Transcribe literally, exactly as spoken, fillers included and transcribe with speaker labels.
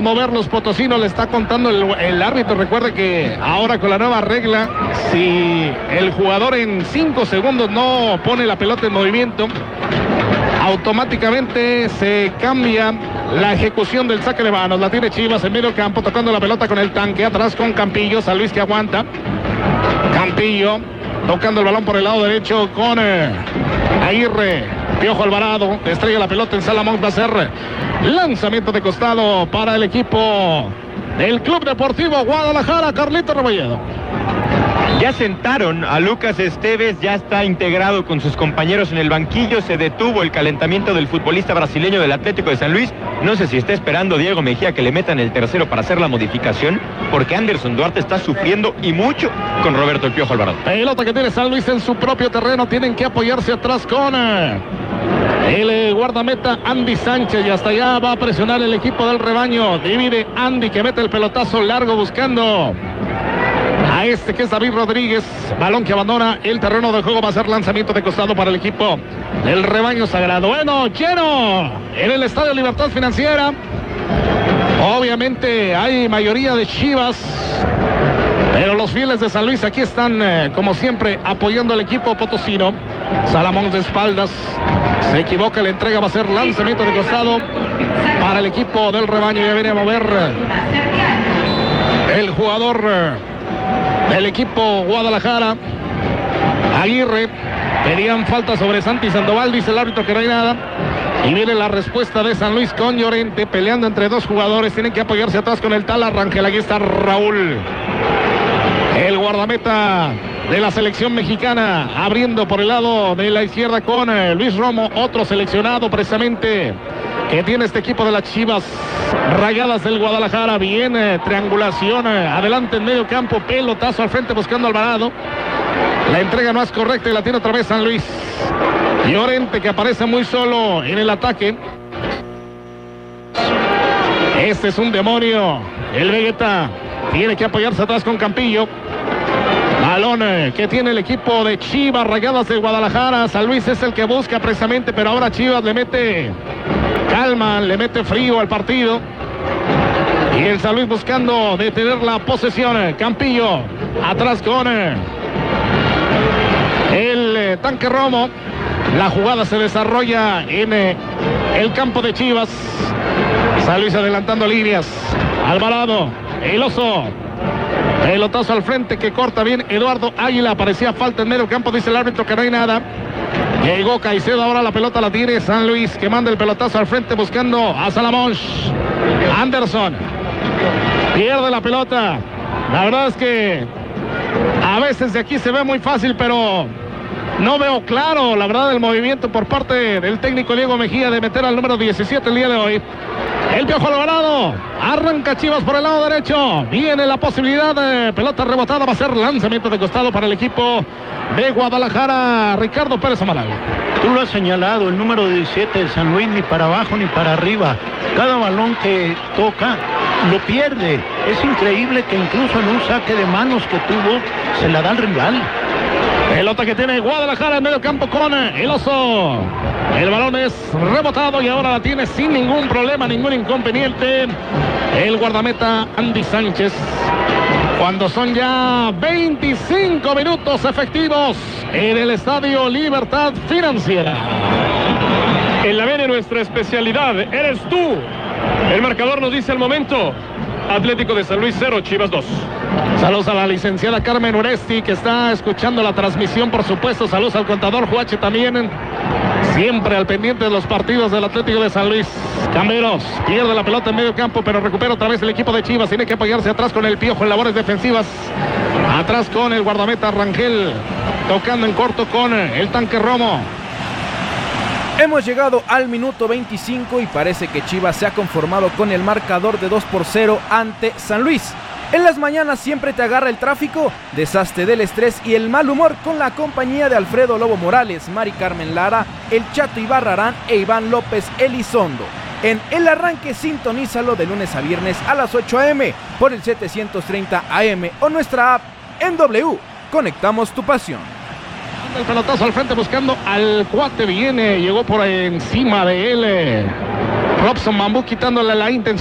Speaker 1: mover los potosinos, le está contando el, el árbitro. Recuerde que ahora con la nueva regla, si el jugador en cinco segundos no pone la pelota en movimiento, automáticamente se cambia la ejecución del saque de manos. La tiene Chivas en medio campo, tocando la pelota con el tanque, atrás con Campillo, San Luis que aguanta. Campillo tocando el balón por el lado derecho con eh, Aguirre. Piojo Alvarado estrella la pelota en Salamón. Va a ser lanzamiento de costado para el equipo del Club Deportivo Guadalajara. Carlito Rebolledo.
Speaker 2: Ya sentaron a Lucas Esteves, ya está integrado con sus compañeros en el banquillo. Se detuvo el calentamiento del futbolista brasileño del Atlético de San Luis. No sé si está esperando Diego Mejía que le metan el tercero para hacer la modificación, porque Anderson Duarte está sufriendo y mucho con Roberto el Piojo Alvarado.
Speaker 1: Pelota que tiene San Luis en su propio terreno. Tienen que apoyarse atrás con eh, el eh, guardameta Andy Sánchez. Y hasta allá va a presionar el equipo del rebaño. Divide Andy, que mete el pelotazo largo buscando a este que es David Rodríguez. Balón que abandona el terreno de juego. Va a ser lanzamiento de costado para el equipo del rebaño sagrado. Bueno, lleno en el Estadio Libertad Financiera. Obviamente hay mayoría de Chivas, pero los fieles de San Luis aquí están eh, como siempre apoyando al equipo potosino. Salamón de espaldas, se equivoca, la entrega va a ser lanzamiento de costado para el equipo del rebaño. Ya viene a mover el jugador eh, del equipo Guadalajara, Aguirre. Pedían falta sobre Santi Sandoval, dice el árbitro que no hay nada. Y viene la respuesta de San Luis con Llorente, peleando entre dos jugadores. Tienen que apoyarse atrás con el Tala Rangel. Aquí está Raúl, el guardameta de la selección mexicana, abriendo por el lado de la izquierda con eh, Luis Romo, otro seleccionado precisamente que tiene este equipo de las Chivas Rayadas del Guadalajara. Viene triangulación, eh, adelante en medio campo, pelotazo al frente buscando a Alvarado. La entrega no es correcta y la tiene otra vez San Luis. Llorente, que aparece muy solo en el ataque. Este es un demonio. El Vegeta tiene que apoyarse atrás con Campillo. Balón eh, que tiene el equipo de Chivas Rayadas de Guadalajara. San Luis es el que busca precisamente, pero ahora Chivas le mete calma, le mete frío al partido. Y el San Luis buscando detener la posesión. Campillo atrás con eh, el eh, tanque Romo. La jugada se desarrolla en eh, el campo de Chivas. San Luis adelantando líneas. Alvarado, el oso. Pelotazo al frente que corta bien Eduardo Águila. Parecía falta en medio campo, dice el árbitro que no hay nada. Llegó Caicedo, ahora la pelota la tiene San Luis, que manda el pelotazo al frente buscando a Salamón. Anderson pierde la pelota. La verdad es que a veces de aquí se ve muy fácil, pero no veo claro, la verdad, el movimiento por parte del técnico Diego Mejía de meter al número diecisiete el día de hoy. El Piojo Alvarado, arranca Chivas por el lado derecho. Viene la posibilidad de pelota rebotada, va a ser lanzamiento de costado para el equipo de Guadalajara. Ricardo Pérez Amaral.
Speaker 3: Tú lo has señalado, el número diecisiete de San Luis, ni para abajo ni para arriba. Cada balón que toca lo pierde. Es increíble que incluso en un saque de manos que tuvo, se la da al rival.
Speaker 1: Pelota que tiene Guadalajara en medio campo con el oso. El balón es rebotado y ahora la tiene sin ningún problema, ningún inconveniente el guardameta Andy Sánchez. Cuando son ya veinticinco minutos efectivos en el Estadio Libertad Financiera.
Speaker 4: En la B de nuestra especialidad eres tú. El marcador nos dice al momento: Atlético de San Luis cero, Chivas dos.
Speaker 1: Saludos a la licenciada Carmen Uresti, que está escuchando la transmisión, por supuesto. Saludos al contador Juache también, siempre al pendiente de los partidos del Atlético de San Luis. Camberos pierde la pelota en medio campo, pero recupera otra vez el equipo de Chivas. Tiene que apoyarse atrás con el Piojo en labores defensivas. Atrás con el guardameta Rangel, tocando en corto con el tanque Romo.
Speaker 5: Hemos llegado al minuto veinticinco y parece que Chivas se ha conformado con el marcador de dos por cero ante San Luis. En las mañanas siempre te agarra el tráfico, deshazte del estrés y el mal humor con la compañía de Alfredo Lobo Morales, Mari Carmen Lara, El Chato Ibarrarán e Iván López Elizondo. En El Arranque sintonízalo de lunes a viernes a las ocho a eme por el setecientos treinta A M o nuestra app en W. Conectamos tu pasión.
Speaker 1: El pelotazo al frente buscando al cuate, viene, llegó por encima de él eh, Robson Bambú, quitándole la intención.